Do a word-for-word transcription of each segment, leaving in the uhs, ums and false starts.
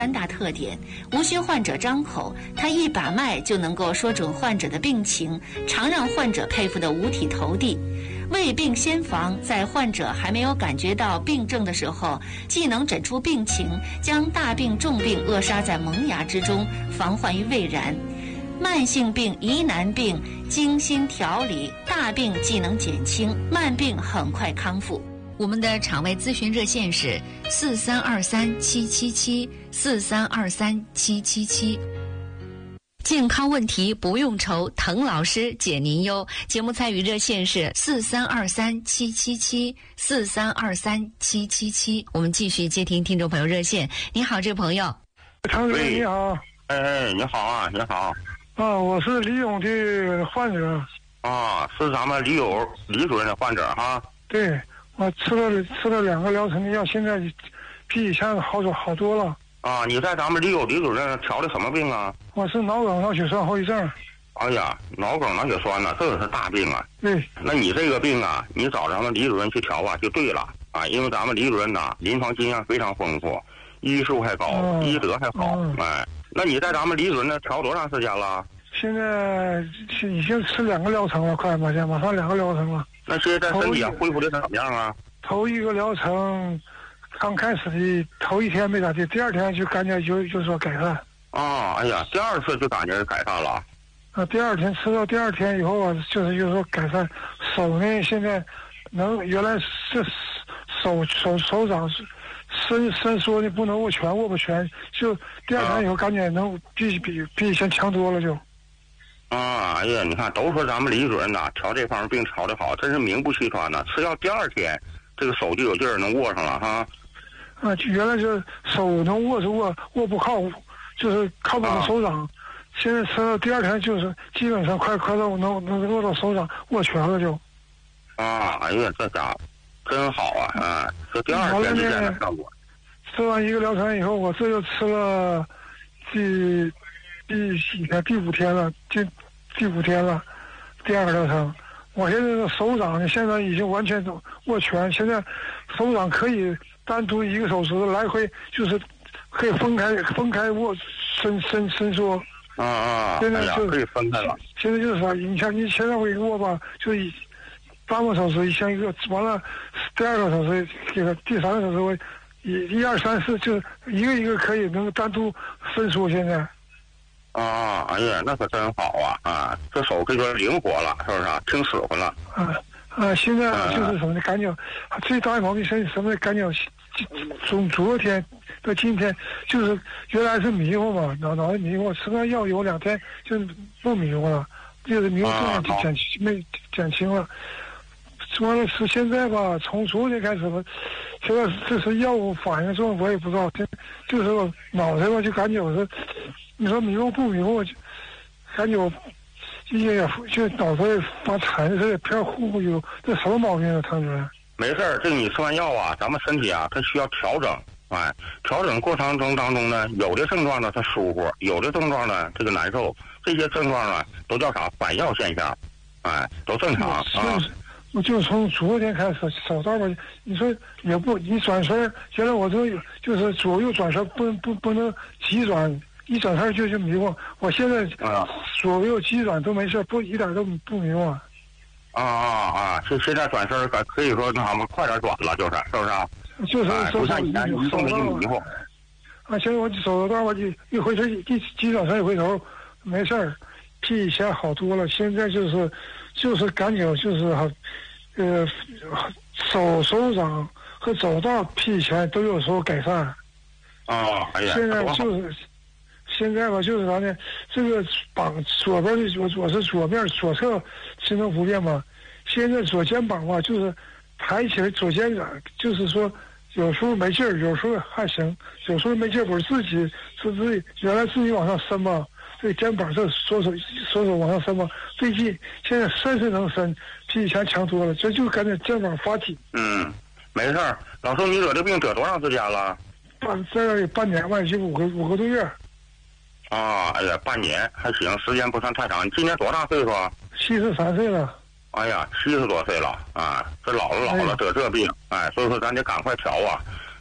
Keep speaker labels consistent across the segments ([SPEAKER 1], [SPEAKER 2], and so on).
[SPEAKER 1] 三大特点：无需患者张口，他一把脉就能够说准患者的病情，常让患者佩服得五体投地。未病先防，在患者还没有感觉到病症的时候，既能诊出病情，将大病重病扼杀在萌芽之中，防患于未然。慢性病、疑难病精心调理，大病既能减轻，慢病很快康复。我们的场外咨询热线是四三二三七七七四三二三七七七。健康问题不用愁，滕老师解您忧。节目参与热线是四三二三七七七四三二三七七七。我们继续接听听众朋友热线。你好，这位朋友。
[SPEAKER 2] 常主任你好。
[SPEAKER 3] 哎哎，你好啊，你好。
[SPEAKER 2] 啊，我是李勇的患者。
[SPEAKER 3] 啊，是咱们李勇李主任的患者哈。
[SPEAKER 2] 对，我吃了吃了两个疗程的药，现在比以前好多好多了。
[SPEAKER 3] 啊，你在咱们李勇李主任调的什么病啊？
[SPEAKER 2] 我是脑梗脑血栓后遗症。
[SPEAKER 3] 哎呀，脑梗脑血栓呢，这个是大病啊。
[SPEAKER 2] 对。
[SPEAKER 3] 那你这个病啊，你找咱们李主任去调啊，就对了啊，因为咱们李主任呐，临床经验非常丰富，医术还高，哦、医德还好，哦、哎。那你在咱们李主任那调多长时间了？
[SPEAKER 2] 现在已经吃两个疗程了，快马上马上两个疗程了。
[SPEAKER 3] 那现在身体啊恢复的怎么样啊？
[SPEAKER 2] 头一个疗程刚开始的头一天没咋地，第二天就感觉就就说改善。
[SPEAKER 3] 啊，哎呀，第二次就感觉改善了。
[SPEAKER 2] 啊，第二天吃到第二天以后啊，就是就是说改善。手呢，现在能原来是手手手掌是。伸伸缩的不能握拳，握不拳，就第二天以后感觉能比比比以前强多了就。
[SPEAKER 3] 啊，哎呀，你看都说咱们李主任呐调这方面病调的好，真是名不虚传呐。吃药第二天，这个手就有劲儿能握上了哈。
[SPEAKER 2] 啊，原来就手能握是握握不靠，就是靠不到手掌。啊、现在吃到第二天就是基本上快快到能能握到手掌握拳了就。
[SPEAKER 3] 啊，哎呀，这家伙。真好啊！啊，这第二天就见了效果。
[SPEAKER 2] 吃完一个疗程以后，我这又吃了第第几天？第五天了，第第五天了。第二个疗程，我现在的手掌呢，现在已经完全握拳，现在手掌可以单独一个手指来回，就是可以分开分开握伸伸伸缩。
[SPEAKER 3] 啊啊！
[SPEAKER 2] 现在就、
[SPEAKER 3] 哎、可以分开了。
[SPEAKER 2] 现在就是啥？你像你现在我一个握吧，就以。三个手指一像一个，完了，第二个手指这个第三个手指我一一二三四就一个一个可以能单独分缩现在。
[SPEAKER 3] 啊，哎呀，那可真好啊！啊，这手可以说灵活了，是不是啊？挺使唤了。
[SPEAKER 2] 啊啊，现在就是什么呢？感觉最大的毛病是什么呢？感觉从昨天到今天，就是原来是迷糊嘛，脑脑袋迷糊，吃完药有两天就不迷糊了，就是迷糊重量就减没减轻了。完了是现在吧，从昨天开始吧，现在这是药物反应状，我也不知道，这就是我脑袋吧，就感觉我是，你说迷糊不迷糊，就感觉我一也就脑袋发沉似的，偏忽忽悠，这什么毛病啊，唐主任？
[SPEAKER 3] 没事儿，这个你吃完药啊，咱们身体啊，它需要调整，哎，调整过程中当中呢，有的症状呢它舒服，有的症状呢这个难受，这些症状呢都叫啥？反药现象，哎，都正常啊。
[SPEAKER 2] 我就从昨天开始手道吧，你说也不，你转身，原来我都就是左右转身不不不能急转，一转身就就迷糊。我现在左右急转都没事，不一点都不迷糊。
[SPEAKER 3] 啊啊啊！现现在转身可可以说那什么快点转了，就是是不是啊？
[SPEAKER 2] 就是
[SPEAKER 3] 不像以前一动就迷糊。
[SPEAKER 2] 啊，现在我走道我就一回头一急转身一回头没事儿，比以前好多了。现在就是就是感觉就是好。呃，手手掌和走道比以前都有时候改善。
[SPEAKER 3] 啊，哎呀，
[SPEAKER 2] 现在就是现在吧，就是啥呢？这个膀左边的我我是左面左侧行动不便嘛。现在左肩膀吧，就是抬起来左肩膀，就是说有时候没劲儿，有时候还行，有时候没劲儿，我自己是自己原来自己往上伸嘛。这肩膀这左手左手往上伸吧，最近现在伸是能伸，比以前强多了，这就感觉肩膀发紧。
[SPEAKER 3] 嗯，没事儿。老周，你得这病得多长时间了？
[SPEAKER 2] 半这半年吧，就五个五个多月。
[SPEAKER 3] 啊，哎呀，半年还行，时间不算太长。你今年多大岁数？
[SPEAKER 2] 七十三岁了。
[SPEAKER 3] 哎呀，七十多岁了啊，这老了老了得这病，哎，所以说咱得赶快调啊。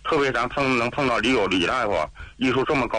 [SPEAKER 3] 特别咱碰能碰到李友李大夫，医术这么高。